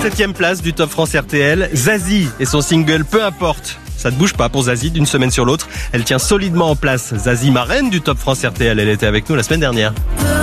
7e place du Top France RTL. Zazie et son single Peu importe. Ça ne bouge pas pour Zazie d'une semaine sur l'autre. Elle tient solidement en place. Zazie, marraine du Top France RTL. Elle était avec nous la semaine dernière.